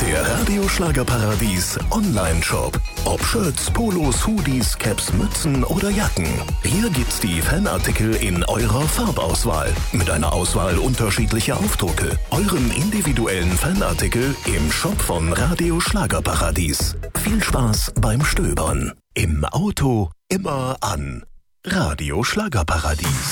Der Radio Schlagerparadies Online-Shop. Ob Shirts, Polos, Hoodies, Caps, Mützen oder Jacken. Hier gibt's die Fanartikel in eurer Farbauswahl. Mit einer Auswahl unterschiedlicher Aufdrucke. Euren individuellen Fanartikel im Shop von Radio Schlagerparadies. Viel Spaß beim Stöbern. Im Auto immer an. Radio Schlagerparadies.